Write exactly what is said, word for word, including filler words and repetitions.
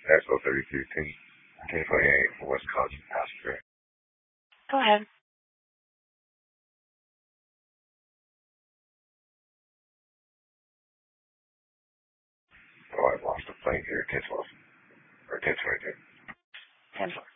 Expo thirty-two, ten, ten twenty-eight for Wisconsin passenger. Go ahead. Oh, I've lost a plane here, ten twelve. Or ten twenty-two. ten four.